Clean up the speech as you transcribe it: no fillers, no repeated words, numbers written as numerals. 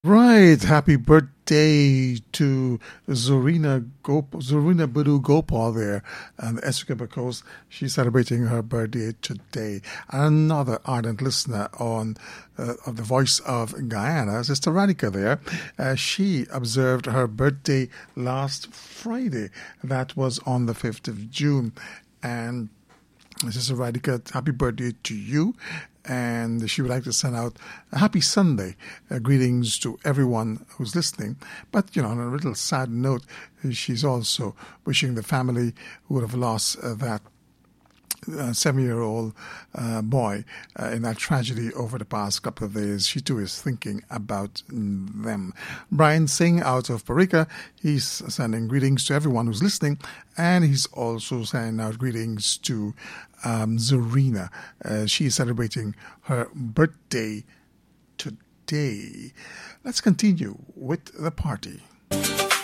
Right, happy birthday to Zorina Budu Gopal there on the Essequibo Coast. She's celebrating her birthday today. Another ardent listener of the Voice of Guyana, Sister Radhika there. She observed her birthday last Friday. That was on the 5th of June. And Sister Radhika, happy birthday to you. And she would like to send out a happy Sunday greetings to everyone who's listening. But, on a little sad note, she's also wishing the family who would have lost that 7-year-old boy in that tragedy over the past couple of days. She too is thinking about them. Brian Singh out of Parika, he's sending greetings to everyone who's listening, and he's also sending out greetings to Zorina. She is celebrating her birthday today. Let's continue with the party.